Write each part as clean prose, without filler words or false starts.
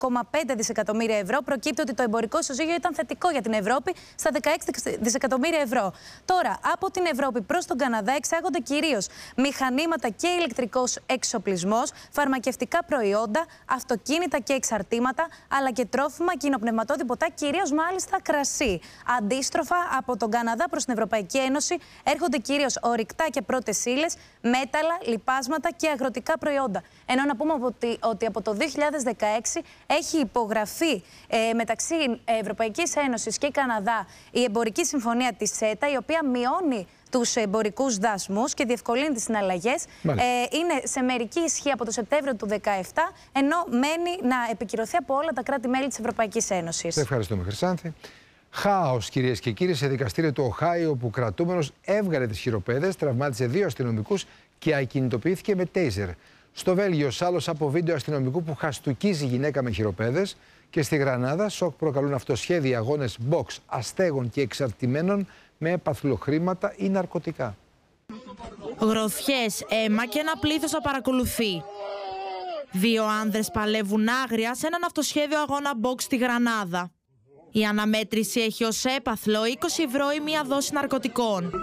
δισεκατομμύρια ευρώ. Προκύπτει ότι το εμπορικό ισοζύγιο ήταν θετικό για την Ευρώπη στα 16 δισεκατομμύρια ευρώ. Τώρα, από την Ευρώπη προς τον Καναδά εξάγονται κυρίως μηχανήματα και ηλεκτρικός εξοπλισμός, φαρμακευτικά προϊόντα, αυτοκίνητα και εξαρτήματα, αλλά και τρόφιμα και υνοπνευματώδη ποτά, κυρίως μάλιστα κρασί. Αντίστροφα, από τον Καναδά προς την Ευρωπαϊκή Ένωση έρχονται κυρίως ορυκτά και πρώτες ύλες, μέταλλα, λιπάσματα και αγροτικά προϊόντα. Ενώ να πούμε ότι από το 2016 έχει υπογραφεί μεταξύ Ευρωπαϊκής Ένωσης και Καναδά η εμπορική συμφωνία της ΣΕΤΑ, η οποία μειώνει τους εμπορικούς δασμούς και διευκολύνει τις συναλλαγές. Είναι σε μερική ισχύ από το Σεπτέμβριο του 2017, ενώ μένει να επικυρωθεί από όλα τα κράτη-μέλη της Ευρωπαϊκής Ένωσης. Ευχαριστούμε, Χρυσάνθη. Χάος, κυρίες και κύριοι, σε δικαστήριο του Οχάιο, όπου ο κρατούμενος έβγαλε τις χειροπέδες, τραυμάτισε 2 αστυνομικούς και ακινητοποιήθηκε με τέιζερ. Στο Βέλγιο, σάλος από βίντεο αστυνομικού που χαστουκίζει γυναίκα με χειροπέδες. Και στη Γρανάδα, σοκ προκαλούν αυτοσχέδιοι αγώνες box αστέγων και εξαρτημένων με παθλοχρήματα ή ναρκωτικά. Γροθιές, αίμα και ένα πλήθος να παρακολουθεί. 2 άνδρες παλεύουν άγρια σε έναν αυτοσχέδιο αγώνα box στη Γρανάδα. Η αναμέτρηση έχει ως έπαθλο 20 ευρώ ή μία δόση ναρκωτικών.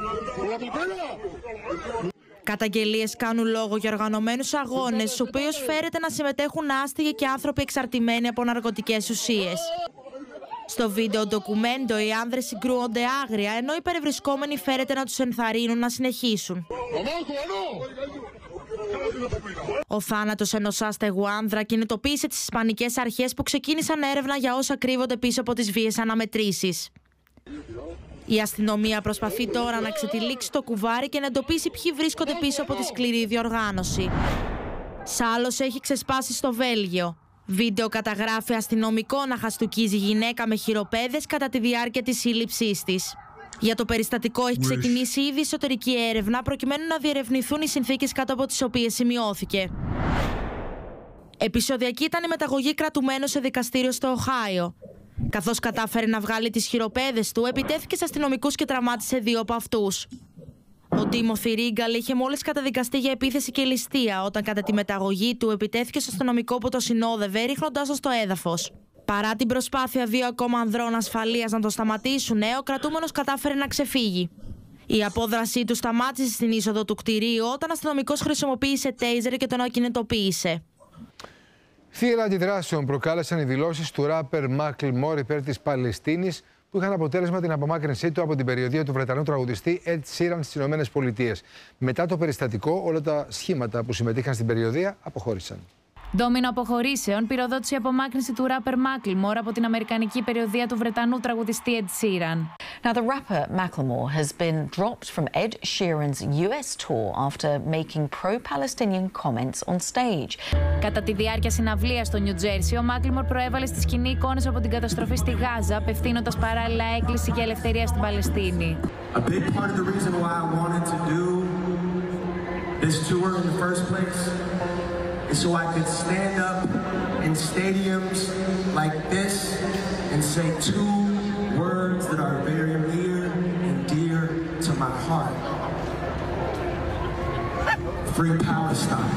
Καταγγελίες κάνουν λόγο για οργανωμένους αγώνες, στους οποίους φέρεται να συμμετέχουν άστιγοι και άνθρωποι εξαρτημένοι από ναρκωτικές ουσίες. Στο βίντεο ντοκουμέντο οι άνδρες συγκρούονται άγρια, ενώ οι περιβρισκόμενοι φέρεται να τους ενθαρρύνουν να συνεχίσουν. Ο θάνατος ενός άστεγου άνδρα κινητοποίησε τις ισπανικές αρχές που ξεκίνησαν έρευνα για όσα κρύβονται πίσω από τις βίαιες αναμετρήσεις. Η αστυνομία προσπαθεί τώρα να ξετυλίξει το κουβάρι και να εντοπίσει ποιοι βρίσκονται πίσω από τη σκληρή διοργάνωση. Σάλος έχει ξεσπάσει στο Βέλγιο. Βίντεο καταγράφει αστυνομικό να χαστουκίζει γυναίκα με χειροπέδες κατά τη διάρκεια της σύλληψής της. Για το περιστατικό έχει ξεκινήσει ήδη εσωτερική έρευνα προκειμένου να διερευνηθούν οι συνθήκες κάτω από τις οποίες σημειώθηκε. Επεισοδιακή ήταν η μεταγωγή κρατουμένου σε δικαστήριο στο Οχάιο. Καθώς κατάφερε να βγάλει τις χειροπέδες του, επιτέθηκε σε αστυνομικούς και τραυμάτισε 2 από αυτούς. Ο Τίμοθι Ρίγκαλ είχε μόλις καταδικαστεί για επίθεση και ληστεία, όταν κατά τη μεταγωγή του επιτέθηκε στο αστυνομικό που το συνόδευε, ρίχνοντάς το στο έδαφος. Παρά την προσπάθεια 2 ακόμα ανδρών ασφαλείας να το σταματήσουν, ο κρατούμενος κατάφερε να ξεφύγει. Η απόδρασή του σταμάτησε στην είσοδο του κτηρίου, όταν ο αστυνομικός χρησιμοποίησε τέιζερ και τον ακινητοποίησε. Θύελλα αντιδράσεων προκάλεσαν οι δηλώσεις του ράπερ Macklemore υπέρ της Παλαιστίνης, που είχαν αποτέλεσμα την απομάκρυνσή του από την περιοδεία του Βρετανού τραγουδιστή Ed Sheeran στις ΗΠΑ. Μετά το περιστατικό, όλα τα σχήματα που συμμετείχαν στην περιοδεία αποχώρησαν. Ντόμινο αποχωρήσεων πυροδότησε η απομάκρυνση του ράπερ Macklemore από την αμερικανική περιοδεία του Βρετανού τραγουδιστή Ed Sheeran. Now, the rapper Macklemore has been dropped from Ed Sheeran's US tour after making pro-Palestinian comments on stage. Κατά τη διάρκεια συναυλίας στο Νιου Τζέρσι, ο Macklemore προέβαλε στη σκηνή εικόνες από την καταστροφή στη Γάζα, απευθύνοντας παράλληλα έκκληση για ελευθερία στην Παλαιστίνη. A big part of the reason why I wanted to do this tour in the first place is so I could stand up in stadiums like this and say 2 words that are very near and dear to my heart. Free Palestine.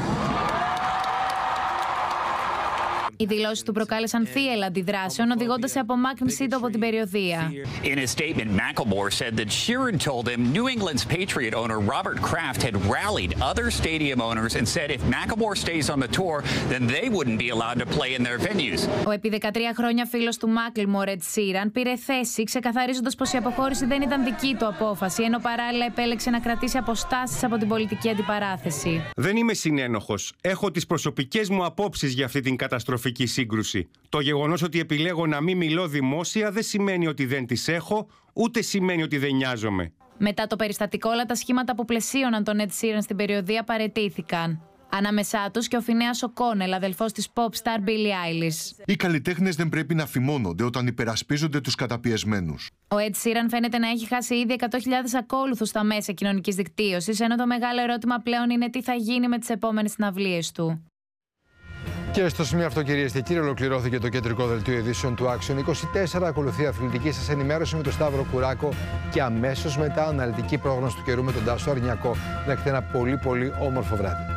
Οι δηλώσεις του προκάλεσαν θύελλα αντιδράσεων, οδηγώντας σε απομάκρυνσή του από την περιοδεία. In a statement, Macklemore said that Sheeran told him New England's Patriot owner Robert Kraft had rallied other stadium owners and said if Macklemore stays on the tour, then they wouldn't be allowed to play in their venues. Ο επί 13 χρόνια φίλος του Macklemore, Ed Sheeran, πήρε θέση ξεκαθαρίζοντας πως η αποχώρηση δεν ήταν δική του απόφαση, ενώ παράλληλα επέλεξε να κρατήσει αποστάσεις από την πολιτική αντιπαράθεση. Δεν είμαι συνένοχος. Έχω τις προσωπικές μου απόψεις για αυτή την καταστροφή. Σύγκρουση. Το γεγονός ότι επιλέγω να μην μιλώ δημόσια δεν σημαίνει ότι δεν τις έχω, ούτε σημαίνει ότι δεν νοιάζομαι. Μετά το περιστατικό, όλα τα σχήματα που πλαισίωναν τον Ed Sheeran στην περιοδεία παραιτήθηκαν. Ανάμεσά τους και ο Φινέας Οκόνελ, αδελφός της pop star Billie Eilish. Οι καλλιτέχνες δεν πρέπει να φημώνονται όταν υπερασπίζονται τους καταπιεσμένους. Ο Ed Sheeran φαίνεται να έχει χάσει ήδη 100.000 ακόλουθους στα μέσα κοινωνικής δικτύωσης, ενώ το μεγάλο ερώτημα πλέον είναι τι θα γίνει με τις επόμενες συναυλίες του. Και στο σημείο αυτό, κυρίες και κύριοι, ολοκληρώθηκε το κεντρικό δελτίο ειδήσεων του Action 24. Ακολουθεί αθλητική σας ενημέρωση με τον Σταύρο Κουράκο και αμέσως μετά αναλυτική πρόγνωση του καιρού με τον Τάσο Αρνιακό. Να έχετε ένα πολύ όμορφο βράδυ.